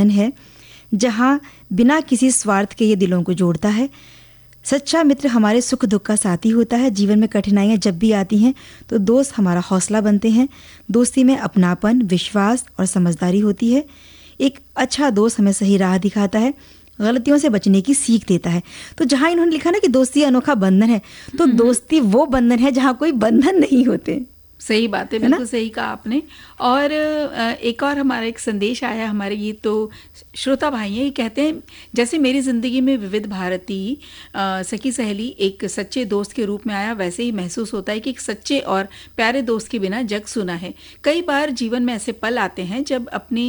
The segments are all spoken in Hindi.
बंधन है जहाँ बिना किसी स्वार्थ के ये दिलों को जोड़ता है। सच्चा मित्र हमारे सुख दुख का साथी होता है। जीवन में कठिनाइयाँ जब भी आती हैं तो दोस्त हमारा हौसला बनते हैं। दोस्ती में अपनापन, विश्वास और समझदारी होती है। एक अच्छा दोस्त हमें सही राह दिखाता है, गलतियों से बचने की सीख देता है। तो जहाँ इन्होंने लिखा ना कि दोस्ती अनोखा बंधन है, तो दोस्ती वो बंधन है जहाँ कोई बंधन नहीं होते। सही बात है, बिल्कुल सही कहा आपने। और एक और हमारा एक संदेश आया, हमारे ये तो श्रोता भाई हैं, ये कहते हैं जैसे मेरी ज़िंदगी में विविध भारती सखी सहेली एक सच्चे दोस्त के रूप में आया, वैसे ही महसूस होता है कि एक सच्चे और प्यारे दोस्त के बिना जग सुना है। कई बार जीवन में ऐसे पल आते हैं जब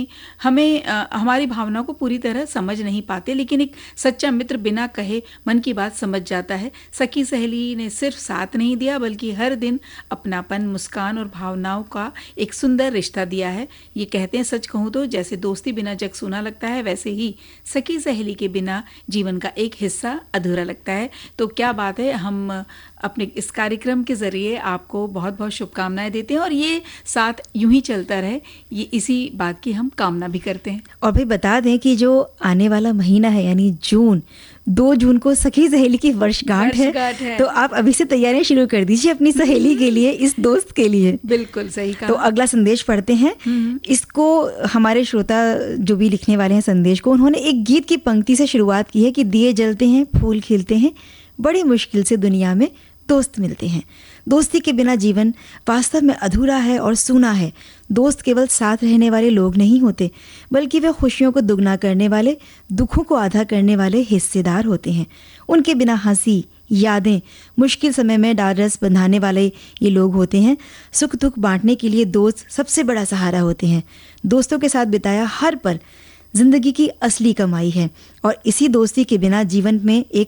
हमारी भावनाओं को पूरी तरह समझ नहीं पाते, लेकिन एक सच्चा मित्र बिना कहे मन की बात समझ जाता है। सखी सहेली ने सिर्फ साथ नहीं दिया बल्कि हर दिन अपनापन, मुस्कान और भावनाओं का एक सुंदर रिश्ता दिया है। ये कहते हैं सच कहूँ तो जैसे दोस्ती बिना जग सूना लगता है, वैसे ही सखी सहेली के बिना जीवन का एक हिस्सा अधूरा लगता है। तो क्या बात है, हम अपने इस कार्यक्रम के जरिए आपको बहुत बहुत शुभकामनाएं देते हैं और ये साथ यूं ही चलता रहे, ये इसी बात की हम कामना भी करते हैं। और भी बता दें कि जो आने वाला महीना है यानी जून, 2 जून को सखी सहेली की वर्षगांठ है, तो आप अभी से तैयारियां शुरू कर दीजिए अपनी सहेली के लिए, इस दोस्त के लिए। बिल्कुल सही कहा। तो अगला संदेश पढ़ते हैं। इसको हमारे श्रोता जो भी लिखने वाले हैं संदेश को, उन्होंने एक गीत की पंक्ति से शुरुआत की है कि दिए जलते हैं, फूल खिलते हैं, बड़ी मुश्किल से दुनिया में दोस्त मिलते हैं। दोस्ती के बिना जीवन वास्तव में अधूरा है और सूना है। दोस्त केवल साथ रहने वाले लोग नहीं होते, बल्कि वे खुशियों को दुगना करने वाले, दुखों को आधा करने वाले हिस्सेदार होते हैं। उनके बिना हंसी, यादें, मुश्किल समय में ढाढ़स बंधाने वाले ये लोग होते हैं। सुख दुख बांटने के लिए दोस्त सबसे बड़ा सहारा होते हैं। दोस्तों के साथ बिताया हर पल जिंदगी की असली कमाई है और इसी दोस्ती के बिना जीवन में एक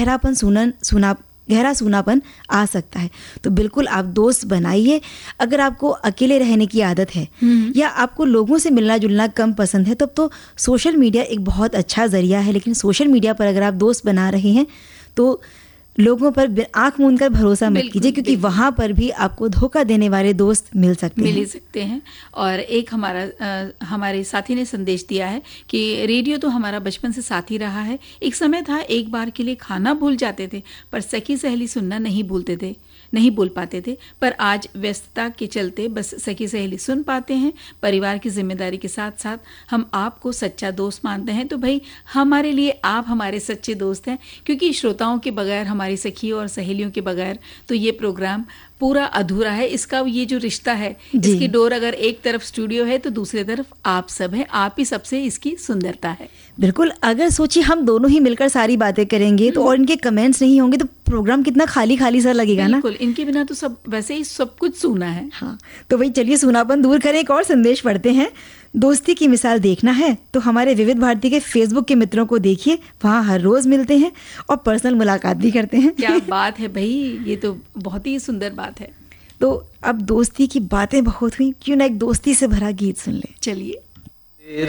गहरा सूनापन आ सकता है। तो बिल्कुल आप दोस्त बनाइए। अगर आपको अकेले रहने की आदत है या आपको लोगों से मिलना जुलना कम पसंद है, तब तो सोशल मीडिया एक बहुत अच्छा जरिया है। लेकिन सोशल मीडिया पर अगर आप दोस्त बना रहे हैं तो लोगों पर आंख मूंद कर भरोसा मत कीजिए, क्योंकि वहां पर भी आपको धोखा देने वाले दोस्त मिल सकते हैं। और एक हमारे साथी ने संदेश दिया है कि रेडियो तो हमारा बचपन से साथी रहा है। एक समय था एक बार के लिए खाना भूल जाते थे, पर सखी सहेली सुनना नहीं बोल पाते थे, पर आज व्यस्तता के चलते बस सखी सहेली सुन पाते हैं। परिवार की जिम्मेदारी के साथ साथ हम आपको सच्चा दोस्त मानते हैं, तो भाई हमारे लिए आप हमारे सच्चे दोस्त हैं, क्योंकि श्रोताओं के बगैर, हमारी सखियों और सहेलियों के बगैर तो ये प्रोग्राम पूरा अधूरा है। इसका ये जो रिश्ता है, इसकी डोर अगर एक तरफ स्टूडियो है तो दूसरी तरफ आप सब है, आप ही सबसे इसकी सुंदरता है। बिल्कुल, अगर सोचिए हम दोनों ही मिलकर सारी बातें करेंगे तो और इनके कमेंट्स नहीं होंगे तो प्रोग्राम कितना खाली खाली सा लगेगा ना। बिल्कुल, इनके बिना तो सब वैसे ही सब कुछ सूना है। हाँ, तो भाई चलिए सूनापन दूर करें। एक और संदेश पढ़ते हैं। दोस्ती की मिसाल देखना है तो हमारे विविध भारती के फेसबुक के मित्रों को देखिए, वहाँ हर रोज मिलते हैं और पर्सनल मुलाकात भी करते हैं। क्या बात है भाई, ये तो बहुत ही सुंदर बात है। तो अब दोस्ती की बातें बहुत हुई, क्यों ना एक दोस्ती से भरा गीत सुन ले। चलिए।